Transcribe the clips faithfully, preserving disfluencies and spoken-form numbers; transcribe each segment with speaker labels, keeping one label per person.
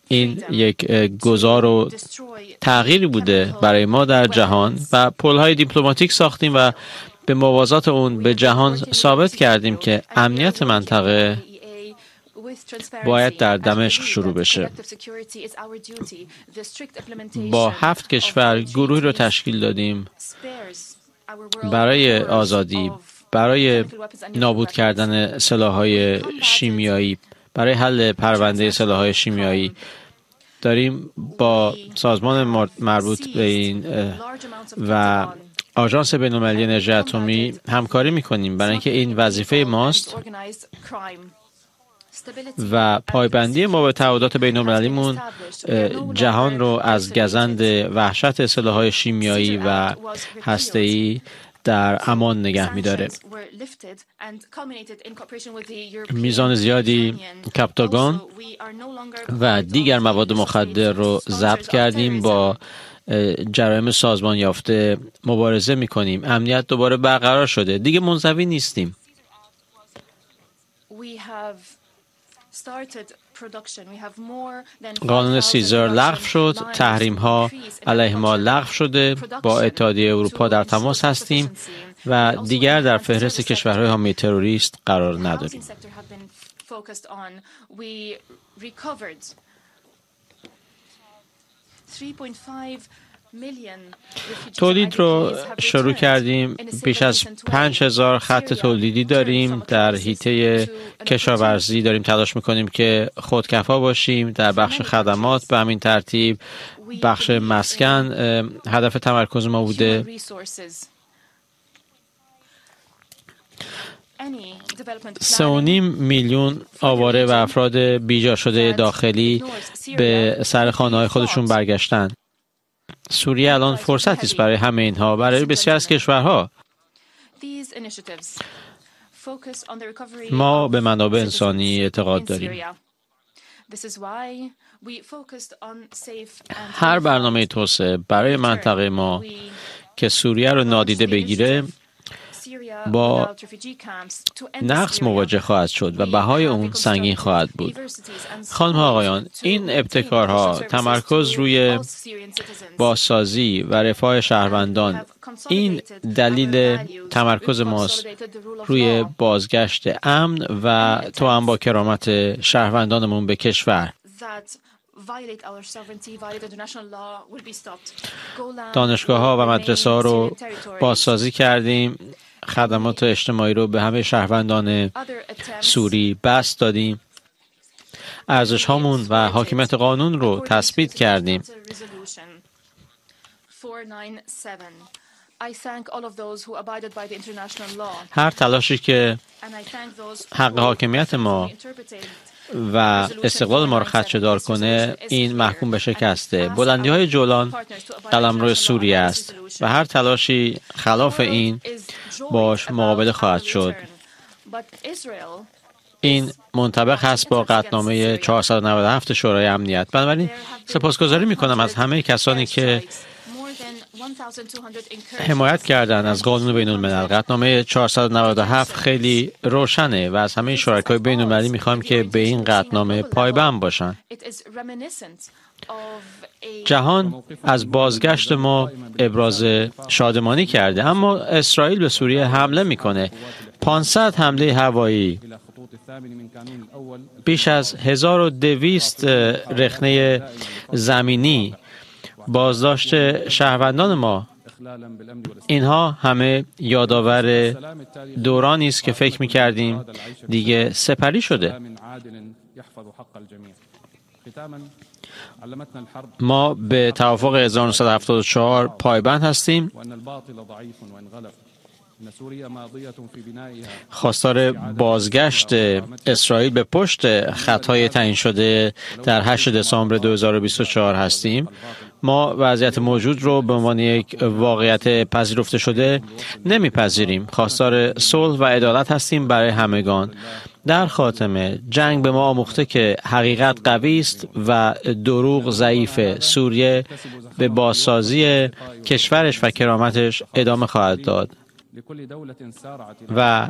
Speaker 1: این یک گذار و تغییری بوده برای ما در جهان و پل‌های دیپلماتیک ساختیم و به موازات اون به جهان ثابت کردیم که امنیت منطقه باید در دمشق شروع بشه. با هفت کشور گروهی رو تشکیل دادیم برای آزادی، برای نابود کردن سلاح‌های شیمیایی، برای حل پرونده سلاح‌های شیمیایی. داریم با سازمان مربوط به این و آژانس بین‌المللی انرژی اتمی همکاری می‌کنیم برای اینکه این وظیفه ماست و پایبندی ما به تعهدات بین‌المللیمون جهان رو از گزند وحشت سلاح‌های شیمیایی و هسته‌ای در امان نگه می‌داره. میزان زیادی کپتاگون و دیگر مواد مخدر رو ضبط کردیم. با جرایم سازمان یافته مبارزه می‌کنیم. امنیت دوباره برقرار شده. دیگه منزوی نیستیم. قانون سیزر لغو شد، تحریم ها علیه ما لغو شده، با اتحادیه اروپا در تماس هستیم و دیگر در فهرست کشورهای حامی تروریست قرار نداریم. تولید رو شروع کردیم. بیش از پنج هزار خط تولیدی داریم. در حیطه کشاورزی داریم تلاش میکنیم که خودکفا باشیم. در بخش خدمات به همین ترتیب، بخش مسکن هدف تمرکز ما بوده. سه و نیم میلیون آواره و افراد بیجا شده داخلی به سر خانه‌های خودشون برگشتن. سوریه الان فرصتی است برای همه اینها، برای بسیار از کشورها. ما به منابع انسانی اعتقاد داریم. هر برنامه توسعه برای منطقه ما که سوریه رو نادیده بگیره با نقص مواجه خواهد شد و بهای اون سنگین خواهد بود. خانم ها آقایان، این ابتکارها، تمرکز روی بازسازی و رفاه شهروندان، این دلیل تمرکز ماست روی بازگشت امن و توأم با کرامت شهروندانمون به کشور. دانشگاه ها و مدرسه ها رو بازسازی کردیم. خدمات اجتماعی رو به همه شهروندان سوری بسط دادیم. ارزش هامون و حاکمیت قانون رو تثبیت کردیم. هر تلاشی که حق حاکمیت ما و استقلال ما رو خدشه‌دار کنه، این محکوم به شکسته. بلندی های جولان قلمرو سوریه است و هر تلاشی خلاف این باش مقابله خواهد شد. این منطبق هست با قطعنامه چهارصد و نود و هفت شورای امنیت. بنابراین سپاسگزاری میکنم از همه کسانی که حمایت کردن از قانون بین الملل. قطعنامه چهارصد و نود و هفت خیلی روشنه و از همه شرکای بین المللی میخوایم که به این قطعنامه پایبند باشن. جهان از بازگشت ما ابراز شادمانی کرده، اما اسرائیل به سوریه حمله میکنه. پانصد حمله هوایی، بیش از هزار و دویست رخنه زمینی، بازداشت شهروندان ما، اینها همه یادآور دورانی است که فکر می‌کردیم دیگه سپری شده. ما به توافق هزار و نهصد و هفتاد و چهار پایبند هستیم. خواستار بازگشت اسرائیل به پشت خطای تعیین شده در هشت دسامبر دو هزار و بیست و چهار هستیم. ما وضعیت موجود رو به عنوان یک واقعیت پذیرفته شده نمیپذیریم. خواستار صلح و عدالت هستیم برای همگان. در خاتمه، جنگ به ما آموخته که حقیقت قوی است و دروغ ضعیفه. سوریه به بازسازی کشورش و کرامتش ادامه خواهد داد و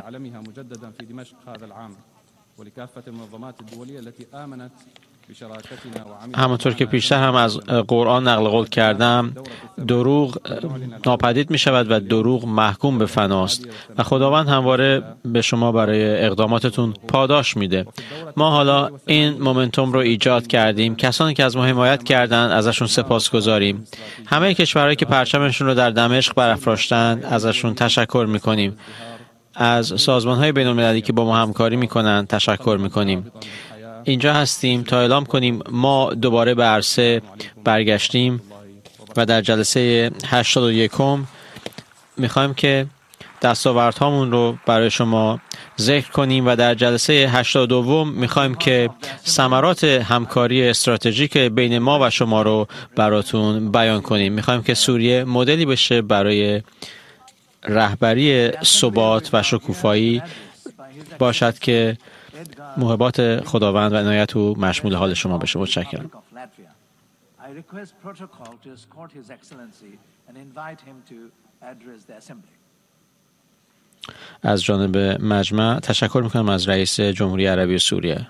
Speaker 1: همونطور که پیشتر هم از قرآن نقل قول کردم، دروغ ناپدید می شود و دروغ محکوم به فناست و خداوند همواره به شما برای اقداماتتون پاداش میده. ما حالا این مومنتوم رو ایجاد کردیم. کسانی که از ما حمایت کردند ازشون سپاسگزاریم. همه کشورهایی که پرچمشون رو در دمشق برافراشتند ازشون تشکر میکنیم. از سازمان‌های بین‌المللی که با ما همکاری میکنند تشکر میکنیم. اینجا هستیم تا اعلام کنیم ما دوباره به عرصه برگشتیم و در جلسه هشتاد و یکم میخوایم که دستاوردهامون رو برای شما ذکر کنیم و در جلسه هشتاد و دو میخوایم که ثمرات همکاری استراتژیک بین ما و شما رو براتون بیان کنیم. میخوایم که سوریه مدلی بشه برای رهبری ثبات و شکوفایی باشد که محبات خداوند و عنایت او مشمول حال شما بشه. متشکرم. از جانب مجمع تشکر میکنم از رئیس جمهوری عربی سوریه.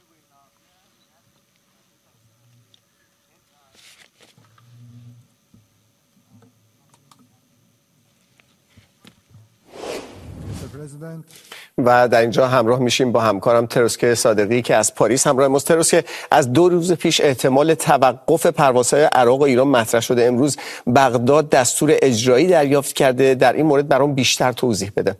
Speaker 2: و در اینجا همراه میشیم با همکارم تروسکه صادقی که از پاریس همراه ماست. تروسکه، از دو روز پیش احتمال توقف پروازهای عراق و ایران مطرح شده. امروز بغداد دستور اجرایی دریافت کرده. در این مورد برام بیشتر توضیح بده.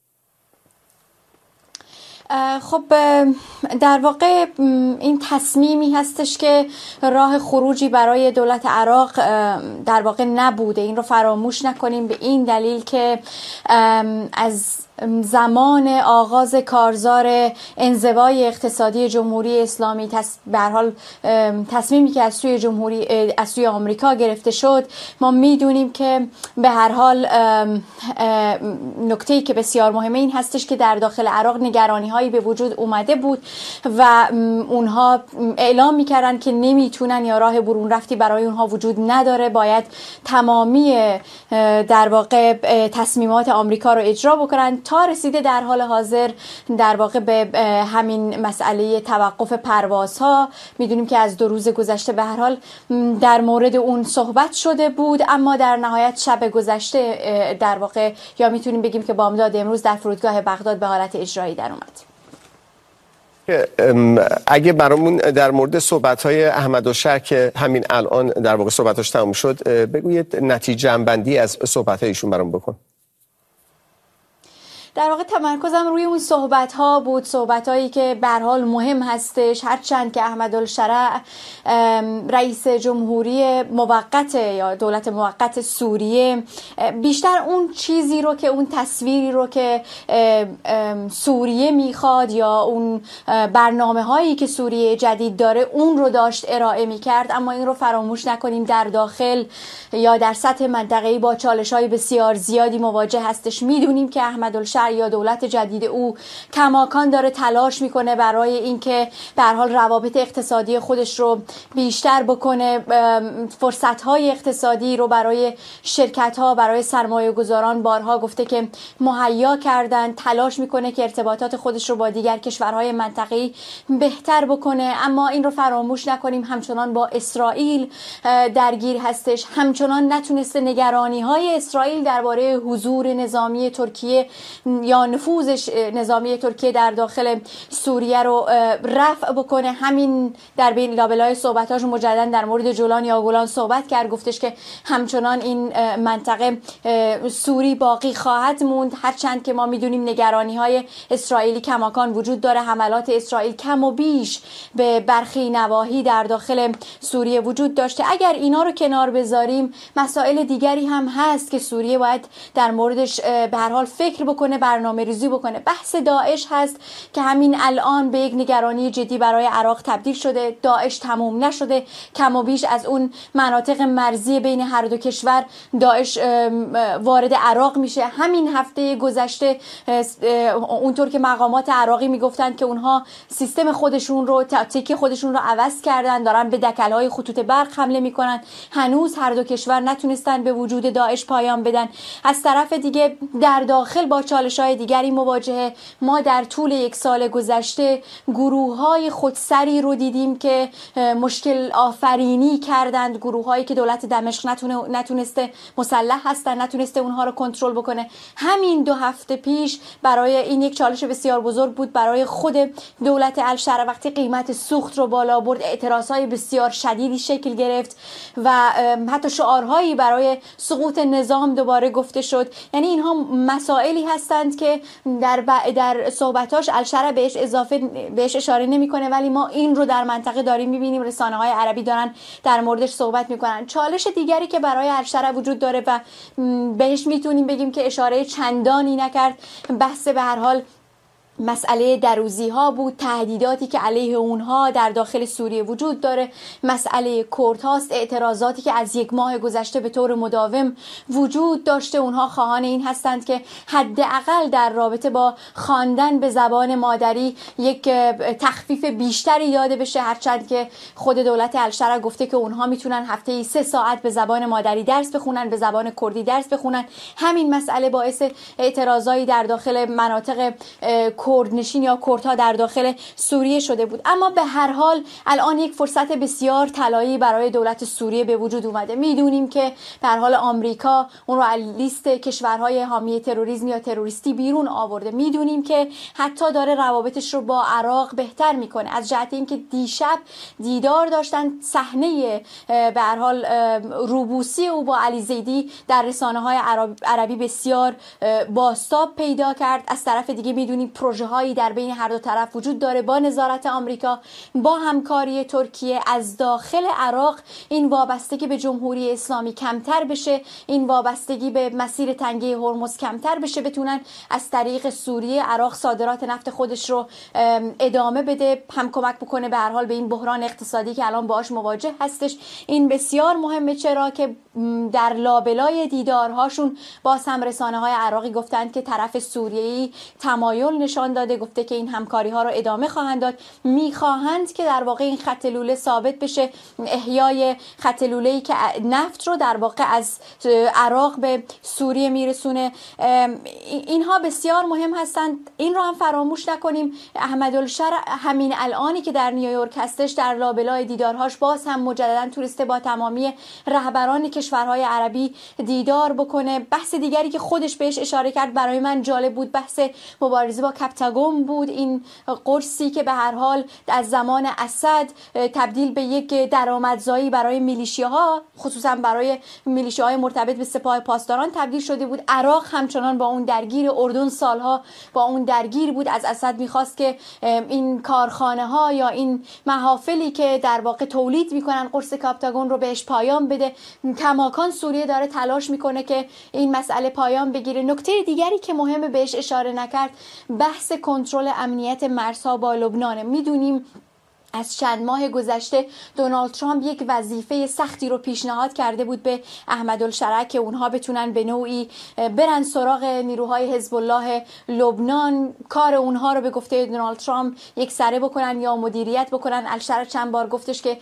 Speaker 3: خب در واقع این تصمیمی هستش که راه خروجی برای دولت عراق در واقع نبوده. این رو فراموش نکنیم به این دلیل که از زمان آغاز کارزار انزوای اقتصادی جمهوری اسلامی به هر حال تصمیمی که از سوی جمهوری از سوی آمریکا گرفته شد، ما میدونیم که به هر حال نکته‌ای که بسیار مهمه این هستش که در داخل عراق نگرانی هایی به وجود اومده بود و اونها اعلام میکردن که نمیتونن یا راه برون رفتی برای اونها وجود نداره، باید تمامی در واقع تصمیمات آمریکا رو اجرا بکنن تا رسیده در حال حاضر در واقع به همین مسئله توقف پروازها. میدونیم که از دو روز گذشته به هر حال در مورد اون صحبت شده بود، اما در نهایت شب گذشته در واقع یا میتونیم بگیم که بامداد امروز در فرودگاه بغداد به حالت اجرایی در اومد.
Speaker 2: اگه برامون در مورد صحبت‌های احمدالشهر که همین الان در واقع صحبتاش تموم شد بگوید، نتیجه جمع‌بندی از صحبت‌های ایشون برام بکن.
Speaker 3: در واقع تمرکزم روی اون صحبت ها بود، صحبت هایی که به هر حال مهم هستش، هرچند که احمدالشرع رئیس جمهوری موقت یا دولت موقت سوریه بیشتر اون چیزی رو که اون تصویری رو که سوریه میخواد یا اون برنامه هایی که سوریه جدید داره اون رو داشت ارائه میکرد، اما این رو فراموش نکنیم در داخل یا در سطح منطقه‌ای با چالش های بسیار زیادی مواجه هستش. میدونیم که احمدالشرع یا دولت جدید او کماکان داره تلاش میکنه برای اینکه به هر حال روابط اقتصادی خودش رو بیشتر بکنه، فرصت‌های اقتصادی رو برای شرکت‌ها، برای سرمایه‌گذاران بارها گفته که مهیا کردن، تلاش میکنه که ارتباطات خودش رو با دیگر کشورهای منطقه‌ای بهتر بکنه. اما این رو فراموش نکنیم همچنان با اسرائیل درگیر هستش، همچنان نتونسته نگرانی‌های اسرائیل درباره حضور نظامی ترکیه یا نفوذ نظامی ترکیه در داخل سوریه رو رفع بکنه. همین در بین لابلای صحبتاش مجددا در مورد جولان یا گولان صحبت کرد، گفتش که همچنان این منطقه سوری باقی خواهد موند، هرچند که ما میدونیم نگرانی های اسرائیلی کماکان وجود داره، حملات اسرائیل کم و بیش به برخی نواحی در داخل سوریه وجود داشته. اگر اینا رو کنار بذاریم مسائل دیگری هم هست که سوریه باید در موردش به هر حال فکر بکنه، برنامه ریزی بکنه. بحث داعش هست که همین الان به یک نگرانی جدی برای عراق تبدیل شده. داعش تموم نشده، کم و بیش از اون مناطق مرزی بین هر دو کشور داعش وارد عراق میشه. همین هفته گذشته اونطور که مقامات عراقی میگفتن که اونها سیستم خودشون رو، تاکتیک خودشون رو عوض کردن، دارن به دکل‌های خطوط برق حمله میکنن. هنوز هر دو کشور نتونستن به وجود داعش پایان بدن. از طرف دیگه در داخل با چالش چالش‌های دیگری مواجهه. ما در طول یک سال گذشته گروه‌های خودسری رو دیدیم که مشکل آفرینی کردند، گروه‌هایی که دولت دمشق نتونه نتونسته مسلح هستن، نتونسته اونها رو کنترل بکنه. همین دو هفته پیش برای این یک چالش بسیار بزرگ بود برای خود دولت الشرع. وقتی قیمت سوخت رو بالا برد، اعتراضهای بسیار شدیدی شکل گرفت و حتی شعارهایی برای سقوط نظام دوباره گفته شد. یعنی اینها مسائلی هستند که در در صحبتاش الشرع بهش اضافه بهش اشاره نمیکنه، ولی ما این رو در منطقه داریم میبینیم، رسانه های عربی دارن در موردش صحبت میکنن. چالش دیگری که برای الشرع وجود داره و بهش میتونیم بگیم که اشاره چندانی نکرد، بحث به هر حال مسئله دروزی ها بود، تهدیداتی که علیه اونها در داخل سوریه وجود داره، مسئله کرد هاست، اعتراضاتی که از یک ماه گذشته به طور مداوم وجود داشته. اونها خواهان این هستند که حداقل در رابطه با خواندن به زبان مادری یک تخفیف بیشتری داده بشه، هرچند که خود دولت الشرع گفته که اونها میتونن هفته‌ای سه ساعت به زبان مادری درس بخونن، به زبان کردی درس بخونن. همین مسئله باعث اعتراضایی در داخل مناطق کردنشین یا کردها در داخل سوریه شده بود. اما به هر حال الان یک فرصت بسیار طلایی برای دولت سوریه به وجود اومده. میدونیم که به هر حال آمریکا اون رو از لیست کشورهای حامی تروریسم یا تروریستی بیرون آورده. میدونیم که حتی داره روابطش رو با عراق بهتر میکنه، از جهت اینکه دیشب دیدار داشتن، صحنه به هر حال روبوسی او با علی زیدی در رسانه‌های عربی بسیار بازتاب پیدا کرد. از طرف دیگه میدونیم پروژه هایی در بین هر دو طرف وجود داره با نظارت آمریکا، با همکاری ترکیه. از داخل عراق این وابستگی به جمهوری اسلامی کمتر بشه، این وابستگی به مسیر تنگه هرمز کمتر بشه، بتونن از طریق سوریه عراق صادرات نفت خودش رو ادامه بده، هم کمک بکنه به هر حال به این بحران اقتصادی که الان باهاش مواجه هستش. این بسیار مهمه، چرا که در لابلای دیدارهاشون باز هم رسانه های عراقی گفتند که طرف سوریه‌ای تمایل نشان داده، گفته که این همکاری ها رو ادامه خواهند داد. میخواهند که در واقع این خط لوله ثابت بشه، احیای خط لوله‌ای که نفت رو در واقع از عراق به سوریه میرسونه. اینها بسیار مهم هستند. این رو هم فراموش نکنیم، احمدالشرع همین الانی که در نیویورک هستش در لابلای دیدارهاش باز هم مجددا تونسته با تمامی رهبران کشورهای عربی دیدار بکنه. بحث دیگری که خودش بهش اشاره کرد برای من جالب بود، بحث مبارزه با کپتاگون بود. این قرصی که به هر حال از زمان اسد تبدیل به یک درآمدزایی برای میلیشیاها، خصوصا برای میلیشیاهای مرتبط به سپاه پاسداران تبدیل شده بود. عراق همچنان با اون درگیر، اردن سالها با اون درگیر بود. از اسد میخواست که این کارخانه ها یا این محافلی که در واقع تولید میکنن قرص کپتاگون رو بهش پایان بده. کماکان سوریه داره تلاش میکنه که این مسئله پایان بگیره. نکته دیگری که مهمه بهش اشاره نکرد، بحث کنترل امنیت مرزها با لبنان. میدونیم از چند ماه گذشته دونالد ترامپ یک وظیفه سختی رو پیشنهاد کرده بود به احمدالشرع که اونها بتونن به نوعی برن سراغ نیروهای حزب الله لبنان، کار اونها رو به گفته دونالد ترامپ یک سره بکنن یا مدیریت بکنن. الشرع چند بار گفتش که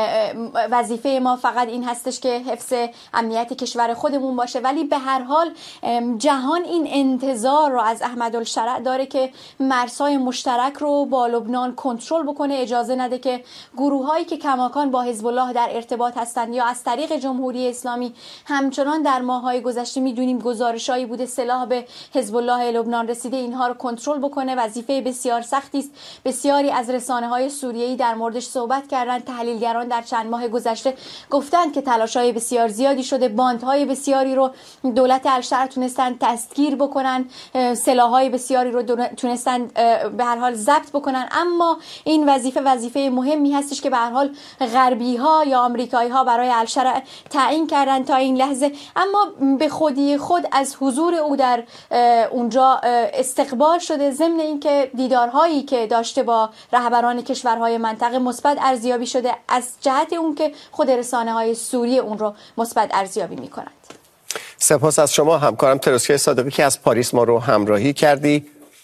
Speaker 3: وظیفه ما فقط این هستش که حفظ امنیت کشور خودمون باشه، ولی به هر حال جهان این انتظار رو از احمدالشرع داره که مرزهای مشترک رو با لبنان کنترل بکنه، اجازه نده که گروه‌هایی که کماکان با حزب الله در ارتباط هستند یا از طریق جمهوری اسلامی، همچنان در ماه‌های گذشته می‌دونیم گزارش‌هایی بوده سلاح به حزب الله لبنان رسیده، اینها رو کنترل بکنه. وظیفه بسیار سختی است. بسیاری از رسانه‌های سوریه‌ای در موردش صحبت کردند. تحلیلگران در چند ماه گذشته گفتند که تلاش‌های بسیار زیادی شده، باندهای بسیاری رو دولت الشرع تونستن دستگیر بکنن، سلاح‌های بسیاری رو تونستن به هر حال ضبط بکنن، اما این وظیفه وظیفه مهمی هستش که به هر حال غربی ها یا آمریکایی ها برای الشرع تعیین کردن تا این لحظه. اما به خودی خود از حضور او در اونجا استقبال شده، ضمن اینکه دیدارهایی که داشته با رهبران کشورهای منطقه مثبت ارزیابی شده، از جهت اون که خود رسانه های سوریه اون رو مثبت ارزیابی میکنند.
Speaker 2: سپاس از شما همکارم تروسکه صادقی که از پاریس ما رو همراهی کردی.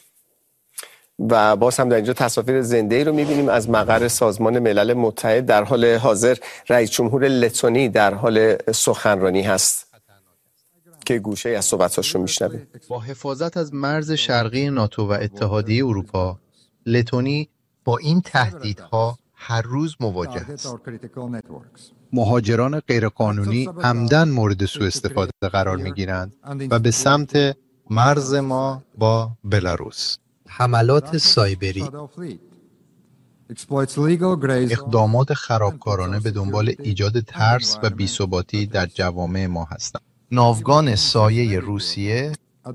Speaker 2: و باز هم در اینجا تصاویر زنده‌ای رو می‌بینیم از مقر سازمان ملل متحد. در حال حاضر رئیس جمهور لتونی در حال سخنرانی هست. که گوشه از صحبتاش رو میشنویم.
Speaker 4: با حفاظت از مرز شرقی ناتو و اتحادیه اروپا، لتونی با این تهدیدها هر روز مواجه است. مهاجران غیرقانونی عمدن مورد سوء استفاده قرار می‌گیرند و به سمت مرز ما با بلاروس. حملات سایبری، اقدامات خرابکارانه به دنبال ایجاد ترس و بی‌ثباتی در جوامع ما هستند. ناوگان سایه روسیه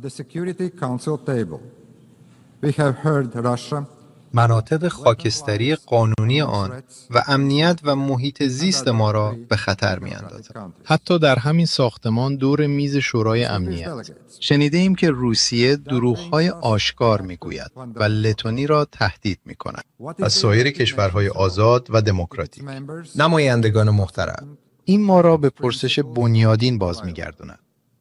Speaker 4: مناطق خاکستری قانونی آن و امنیت و محیط زیست ما را به خطر می‌اندازد. حتی در همین ساختمان دور میز شورای امنیت شنیده ایم که روسیه دروغ‌های آشکار می‌گوید و لتونی را تهدید می‌کند. از سایر کشورهای آزاد و دموکراتیک. نمایندگان محترم، این ما را به پرسش بنیادین باز می‌گرداند.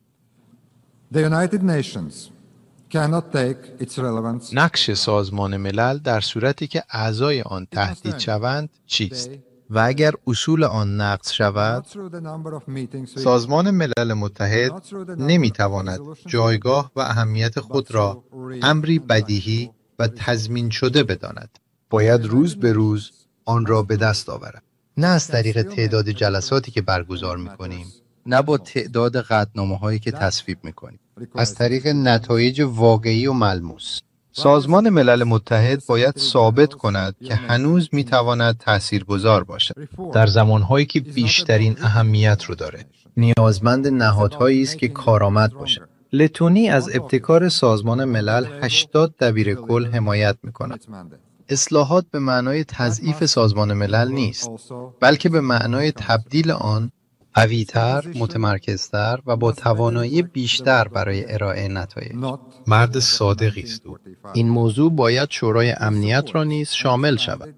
Speaker 4: نقش سازمان ملل در صورتی که اعضای آن تهدید شوند چیست؟ و اگر اصول آن نقض شود، سازمان ملل متحد نمیتواند جایگاه و اهمیت خود را امری بدیهی و تضمین شده بداند. باید روز به روز آن را به دست آورد. نه از طریق تعداد جلساتی که برگزار میکنیم، نه با تعداد قطعنامه‌هایی که تصویب میکنیم، از طریق نتایج واقعی و ملموس. سازمان ملل متحد باید ثابت کند که هنوز میتواند تاثیرگذار باشد در زمانهایی که بیشترین اهمیت رو داره. نیازمند نهادهایی است که کارآمد باشد. لتونی از ابتکار سازمان ملل هشتاد دبیرکل حمایت میکند. اصلاحات به معنای تضعیف سازمان ملل نیست، بلکه به معنای تبدیل آن قوی‌تر، متمرکزتر و با توانایی بیشتر برای ارائه نتایج. مرد صادقی است او. این موضوع باید شورای امنیت را نیز شامل شود.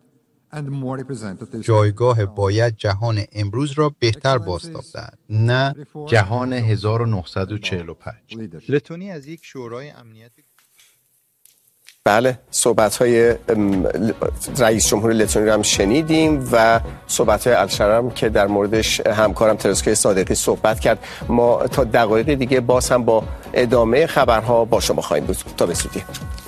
Speaker 4: جایگاه باید جهان امروز را بهتر بازتاب دهد، نه جهان هزار و نهصد و چهل و پنج. لتونی از یک شورای امنیت
Speaker 2: بله، صحبت‌های رئیس جمهور لتونی رو هم شنیدیم و صحبت‌های الشرم که در موردش همکارم ترسکوی صادقی صحبت کرد. ما تا دقایق دیگه باز هم با ادامه خبرها با شما خواهیم بود. تا به زودی.